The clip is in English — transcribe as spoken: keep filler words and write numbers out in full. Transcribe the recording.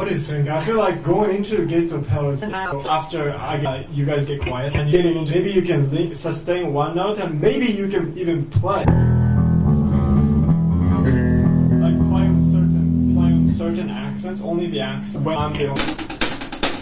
do you think? I feel like going into the gates of hell is after I get, you guys get quiet and getting into, maybe you can link, sustain one note and maybe you can even play. Like play on certain, play on certain accents, only the accents when I'm the only.